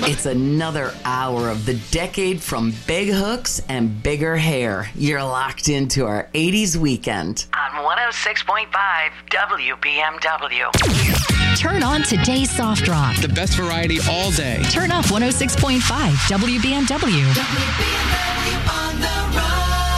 It's another hour of the decade from big hooks and bigger hair. You're locked into our 80s weekend on 106.5 WBMW. Turn on today's soft rock. The best variety all day. Turn up 106.5 WBMW. WBMW on the road.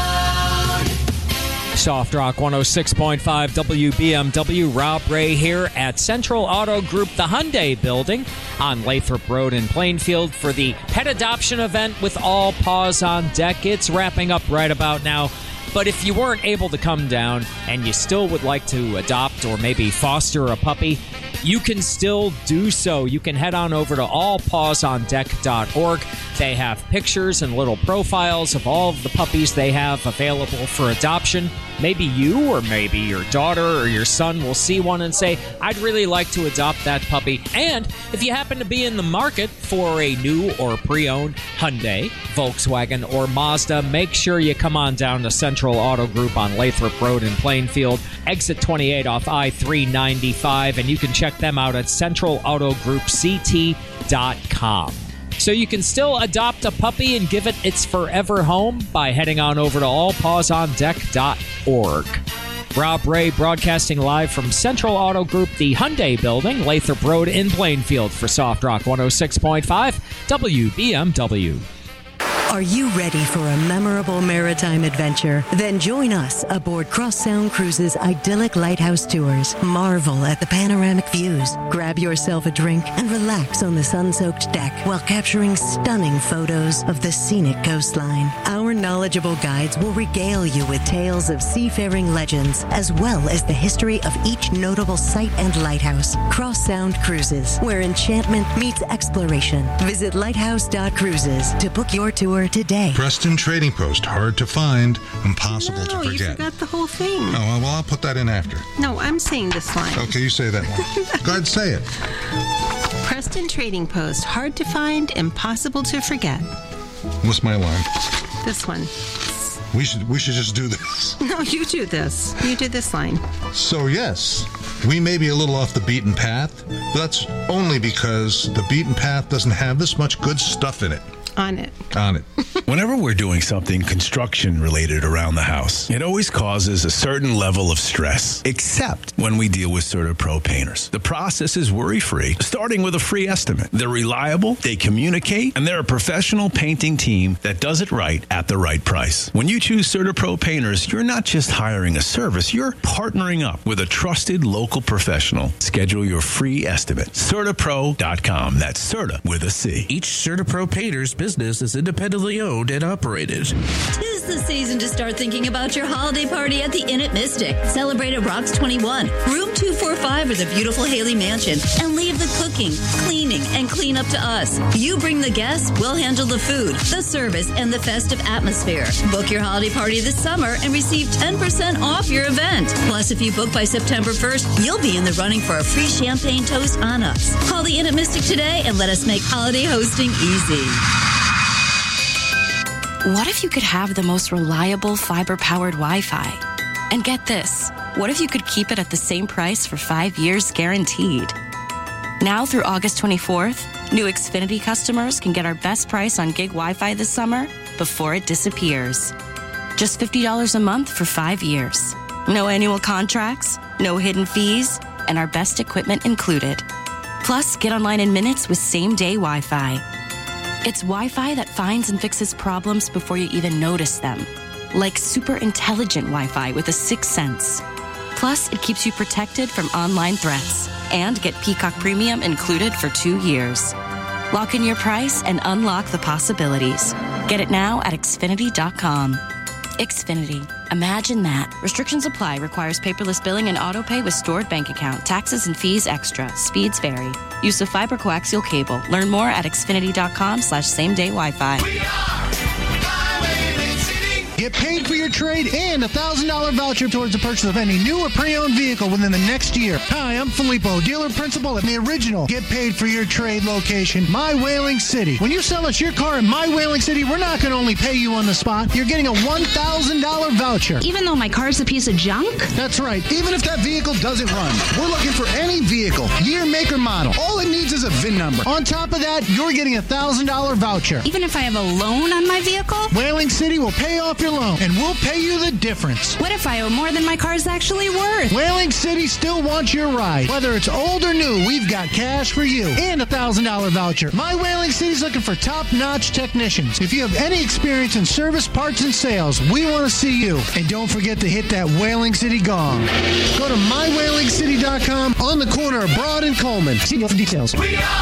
Soft Rock 106.5 WBMW. Rob Ray here at Central Auto Group, the Hyundai Building on Lathrop Road in Plainfield for the pet adoption event with all paws on deck. It's wrapping up right about now. But if you weren't able to come down and you still would like to adopt or maybe foster a puppy, you can still do so. You can head on over to allpawsondeck.org. They have pictures and little profiles of all of the puppies they have available for adoption. Maybe you or maybe your daughter or your son will see one and say, I'd really like to adopt that puppy. And if you happen to be in the market for a new or pre-owned Hyundai, Volkswagen, or Mazda, make sure you come on down to Central Auto Group on Lathrop Road in Plainfield, exit 28 off I-395, and you can check them out at centralautogroup.ct.com. So you can still adopt a puppy and give it its forever home by heading on over to allpawsondeck.org. Rob Ray broadcasting live from Central Auto Group, the Hyundai Building, Lathrop Road in Plainfield for Soft Rock 106.5 WBMW. Are you ready for a memorable maritime adventure? Then join us aboard Cross Sound Cruises' idyllic lighthouse tours. Marvel at the panoramic views. Grab yourself a drink and relax on the sun-soaked deck while capturing stunning photos of the scenic coastline. Our knowledgeable guides will regale you with tales of seafaring legends, as well as the history of each notable site and lighthouse. Cross Sound Cruises, where enchantment meets exploration. Visit lighthouse.cruises to book your tour today. Preston Trading Post, hard to find, impossible to forget. No, you forgot the whole thing. Oh, well, I'll put that in after. No, I'm saying this line. Okay, you say that line. Go ahead, say it. Preston Trading Post, hard to find, impossible to forget. What's my line? This one. We should just do this. No, you do this. You do this line. So, yes, we may be a little off the beaten path, but that's only because the beaten path doesn't have this much good stuff in it. On it. Whenever we're doing something construction related around the house, it always causes a certain level of stress, except when we deal with CertaPro painters. The process is worry-free, starting with a free estimate. They're reliable, they communicate, and they're a professional painting team that does it right at the right price. When you choose CertaPro painters, you're not just hiring a service, you're partnering up with a trusted local professional. Schedule your free estimate. CertaPro.com. That's Certa with a C. Each CertaPro painter's business is independently owned and operated. 'Tis the season to start thinking about your holiday party at the Inn at Mystic. Celebrate at Rocks 21, room 245 of the beautiful Haley Mansion, and leave the cooking, cleaning, and cleanup to us. You bring the guests, we'll handle the food, the service, and the festive atmosphere. Book your holiday party this summer and receive 10% off your event. Plus, if you book by September 1st, you'll be in the running for a free champagne toast on us. Call the Inn at Mystic today and let us make holiday hosting easy. What if you could have the most reliable fiber-powered Wi-Fi? And get this, what if you could keep it at the same price for 5 years guaranteed? Now through August 24th, new Xfinity customers can get our best price on gig Wi-Fi this summer before it disappears. Just $50 a month for 5 years. No annual contracts, no hidden fees, and our best equipment included. Plus, get online in minutes with same-day Wi-Fi. It's Wi-Fi that finds and fixes problems before you even notice them. Like super intelligent Wi-Fi with a sixth sense. Plus, it keeps you protected from online threats. And get Peacock Premium included for 2 years. Lock in your price and unlock the possibilities. Get it now at Xfinity.com. Xfinity. Imagine that. Restrictions apply. Requires paperless billing and auto-pay with stored bank account. Taxes and fees extra. Speeds vary. Use of fiber coaxial cable. Learn more at Xfinity.com/same-day Wi-Fi. Get paid for your trade and a $1,000 voucher towards the purchase of any new or pre-owned vehicle within the next year. Hi, I'm Filippo, dealer principal at the original Get Paid for Your Trade location, My Whaling City. When you sell us your car in My Whaling City, we're not going to only pay you on the spot. You're getting a $1,000 voucher. Even though my car's a piece of junk? That's right. Even if that vehicle doesn't run. We're looking for any vehicle, year, make, or model. All it needs is a VIN number. On top of that, you're getting a $1,000 voucher. Even if I have a loan on my vehicle? Whaling City will pay off your loan, and we'll pay you the difference. What if I owe more than my car's actually worth? Whaling City still wants your ride. Whether it's old or new, we've got cash for you and a $1,000 voucher. My Whaling City's looking for top-notch technicians. If you have any experience in service, parts, and sales, we want to see you. And don't forget to hit that Whaling City gong. Go to mywhalingcity.com on the corner of Broad and Coleman. See you for details.